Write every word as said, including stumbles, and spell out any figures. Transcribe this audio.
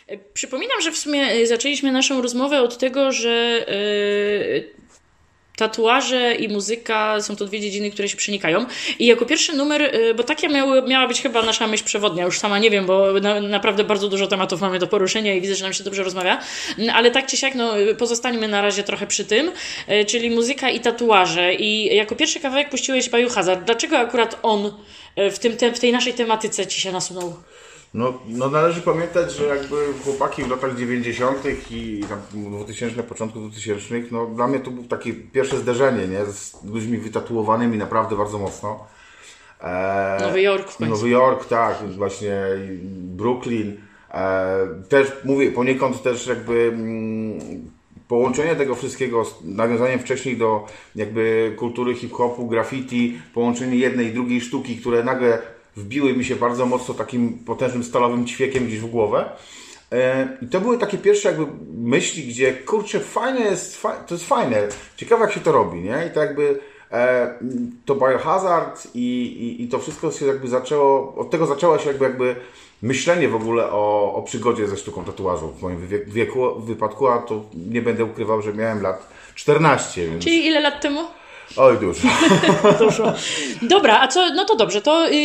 Przypominam, że w sumie zaczęliśmy naszą rozmowę od tego, że yy, tatuaże i muzyka są to dwie dziedziny, które się przenikają. I jako pierwszy numer, yy, bo taka miały, miała być chyba nasza myśl przewodnia, już sama nie wiem, bo na, naprawdę bardzo dużo tematów mamy do poruszenia i widzę, że nam się dobrze rozmawia, ale tak czy siak, no, pozostańmy na razie trochę przy tym, yy, czyli muzyka i tatuaże. I jako pierwszy kawałek puściłeś Biohazard. Dlaczego akurat on w, tym, te, w tej naszej tematyce ci się nasunął? No, no należy pamiętać, że jakby chłopaki w latach dziewięćdziesiątych i tam dwutysięcznych, początku dwutysięcznych, no dla mnie to było takie pierwsze zderzenie, nie? Z ludźmi wytatuowanymi naprawdę bardzo mocno. E, Nowy Jork w końcu. Nowy Jork, tak, właśnie Brooklyn. E, też mówię, poniekąd też jakby mm, połączenie tego wszystkiego z nawiązaniem wcześniej do jakby kultury hip-hopu, graffiti, połączenie jednej i drugiej sztuki, które nagle wbiły mi się bardzo mocno takim potężnym stalowym ćwiekiem gdzieś w głowę. I to były takie pierwsze jakby myśli, gdzie kurczę, fajne jest, to jest fajne, ciekawe jak się to robi, nie? I to jakby e, to Biohazard i, i, i to wszystko się jakby zaczęło, od tego zaczęło się jakby, jakby myślenie w ogóle o, o przygodzie ze sztuką tatuażu w moim wieku, w wypadku, a to nie będę ukrywał, że miałem lat czternaście. Więc... Czyli ile lat temu? Oj, dużo. Dużo. Dobra, a co, no to dobrze, to